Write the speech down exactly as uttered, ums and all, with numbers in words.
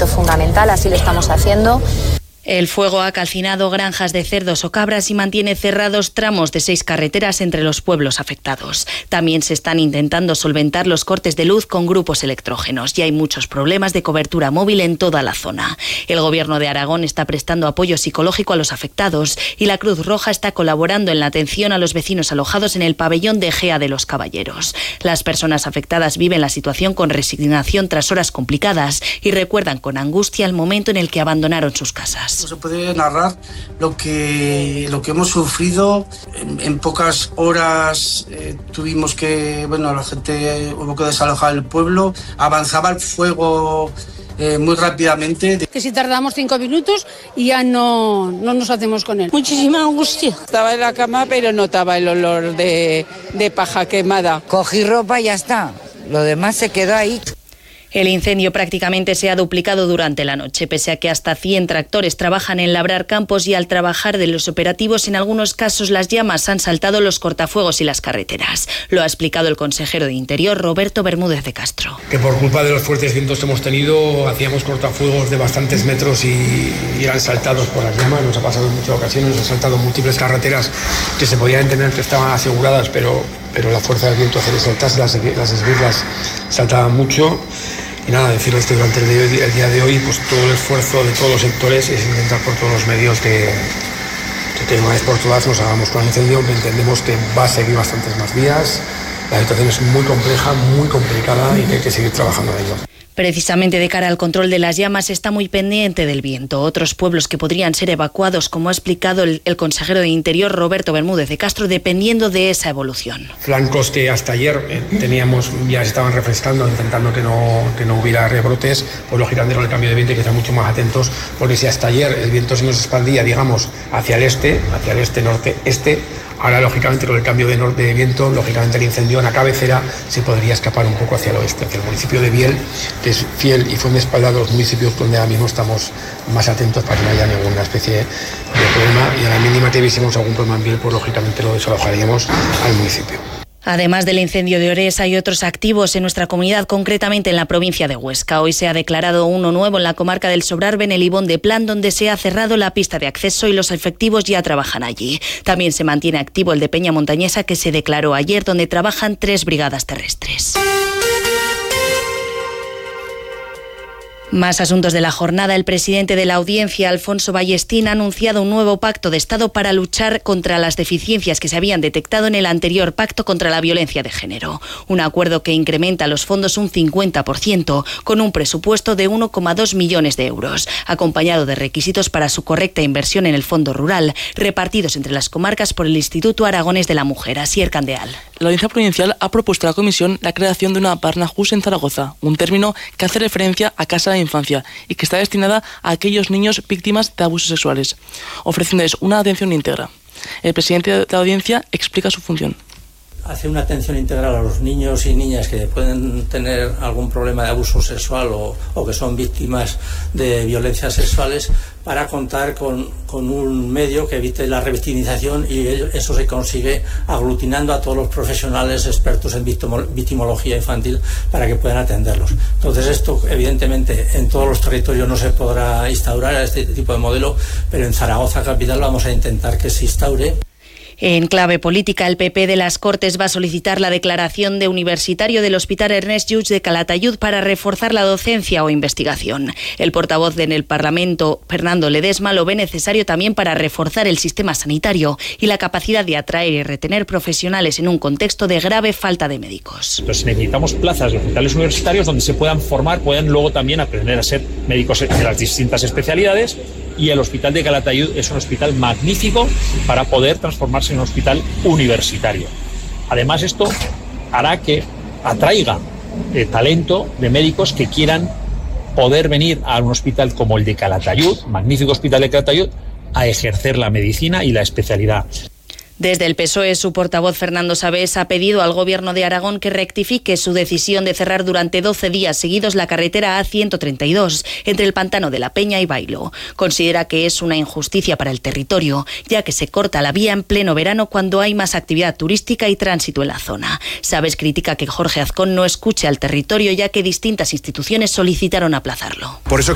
elemento fundamental, así lo estamos haciendo. El fuego ha calcinado granjas de cerdos o cabras y mantiene cerrados tramos de seis carreteras entre los pueblos afectados. También se están intentando solventar los cortes de luz con grupos electrógenos y hay muchos problemas de cobertura móvil en toda la zona. El Gobierno de Aragón está prestando apoyo psicológico a los afectados y la Cruz Roja está colaborando en la atención a los vecinos alojados en el pabellón de Gea de los Caballeros. Las personas afectadas viven la situación con resignación tras horas complicadas y recuerdan con angustia el momento en el que abandonaron sus casas. No se puede narrar lo que, lo que hemos sufrido. En, en pocas horas eh, tuvimos que, bueno, la gente hubo que desalojar el pueblo, avanzaba el fuego eh, muy rápidamente. Que si tardamos cinco minutos y ya no, no nos hacemos con él. Muchísima angustia. Estaba en la cama pero notaba el olor de, de paja quemada. Cogí ropa y ya está, lo demás se quedó ahí. El incendio prácticamente se ha duplicado durante la noche, pese a que hasta cien tractores trabajan en labrar campos y al trabajar de los operativos, en algunos casos las llamas han saltado los cortafuegos y las carreteras. Lo ha explicado el consejero de Interior, Roberto Bermúdez de Castro. Que por culpa de los fuertes vientos que hemos tenido, hacíamos cortafuegos de bastantes metros y, y eran saltados por las llamas. Nos ha pasado en muchas ocasiones, nos han saltado múltiples carreteras que se podían entender que estaban aseguradas, pero, pero la fuerza del viento hacía que saltase, las, las esbirras saltaban mucho. Y nada, decirles que durante el día, el día de hoy, pues todo el esfuerzo de todos los sectores es intentar por todos los medios que, que de una vez por todas nos hagamos con el incendio, que entendemos que va a seguir bastantes más días. La situación es muy compleja, muy complicada y que hay que seguir trabajando en ello. Precisamente de cara al control de las llamas está muy pendiente del viento. Otros pueblos que podrían ser evacuados, como ha explicado el, el consejero de Interior, Roberto Bermúdez de Castro, dependiendo de esa evolución. Flancos que hasta ayer eh, teníamos, ya se estaban refrescando, intentando que no, que no hubiera rebrotes, pues lógicamente con el cambio de viento hay que estar mucho más atentos, porque si hasta ayer el viento se nos expandía, digamos, hacia el este, hacia el este, norte, este, ahora, lógicamente, con el cambio de norte de viento, lógicamente el incendio en la cabecera se podría escapar un poco hacia el oeste, hacia el municipio de Biel, que es Fiel y Fuenteespaldar, los municipios donde ahora mismo estamos más atentos para que no haya ninguna especie de problema. Y a la mínima que viésemos algún problema en Biel, pues lógicamente lo desalojaríamos al municipio. Además del incendio de Ores, hay otros activos en nuestra comunidad, concretamente en la provincia de Huesca. Hoy se ha declarado uno nuevo en la comarca del Sobrarbe, en el Ibón de Plan, donde se ha cerrado la pista de acceso y los efectivos ya trabajan allí. También se mantiene activo el de Peña Montañesa, que se declaró ayer, donde trabajan tres brigadas terrestres. Más asuntos de la jornada. El presidente de la Audiencia, Alfonso Ballestín, ha anunciado un nuevo pacto de Estado para luchar contra las deficiencias que se habían detectado en el anterior pacto contra la violencia de género. Un acuerdo que incrementa los fondos un cincuenta por ciento, con un presupuesto de uno coma dos millones de euros, acompañado de requisitos para su correcta inversión en el fondo rural, repartidos entre las comarcas por el Instituto Aragonés de la Mujer. Asier Candeal. La Audiencia Provincial ha propuesto a la Comisión la creación de una Barnahus en Zaragoza, un término que hace referencia a casa de infancia y que está destinada a aquellos niños víctimas de abusos sexuales, ofreciéndoles una atención íntegra. El presidente de la Audiencia explica su función. Hace una atención integral a los niños y niñas que pueden tener algún problema de abuso sexual o, o que son víctimas de violencias sexuales, para contar con, con un medio que evite la revictimización, y eso se consigue aglutinando a todos los profesionales expertos en victimología infantil para que puedan atenderlos. Entonces esto evidentemente en todos los territorios no se podrá instaurar este tipo de modelo, pero en Zaragoza capital vamos a intentar que se instaure. En clave política, el P P de las Cortes va a solicitar la declaración de universitario del Hospital Ernest Lluch de Calatayud para reforzar la docencia o investigación. El portavoz en el Parlamento, Fernando Ledesma, lo ve necesario también para reforzar el sistema sanitario y la capacidad de atraer y retener profesionales en un contexto de grave falta de médicos. Entonces necesitamos plazas de hospitales universitarios donde se puedan formar, puedan luego también aprender a ser médicos de las distintas especialidades, y el Hospital de Calatayud es un hospital magnífico para poder transformarse en un hospital universitario. Además, esto hará que atraiga eh, talento de médicos que quieran poder venir a un hospital como el de Calatayud, magnífico hospital de Calatayud, a ejercer la medicina y la especialidad. Desde el P S O E, su portavoz Fernando Sabés ha pedido al Gobierno de Aragón que rectifique su decisión de cerrar durante doce días seguidos la carretera A ciento treinta y dos entre el Pantano de la Peña y Bailo. Considera que es una injusticia para el territorio, ya que se corta la vía en pleno verano cuando hay más actividad turística y tránsito en la zona. Sabés critica que Jorge Azcón no escuche al territorio, ya que distintas instituciones solicitaron aplazarlo. Por eso